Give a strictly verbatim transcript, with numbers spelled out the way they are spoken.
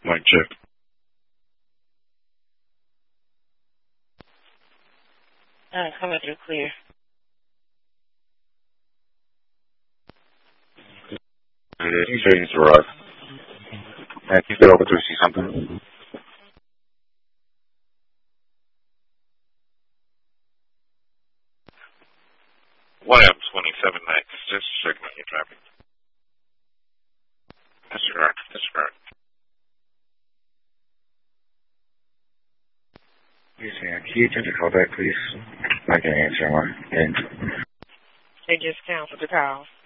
Mic check. Uh, coming through clear. You say he's arrived. And you get over to see something. Y M twenty-seven next. Just checking on your traffic. That's correct. That's correct. Yes, ma'am. Can you attempt to call back, please? I can answer one. And They just canceled the call.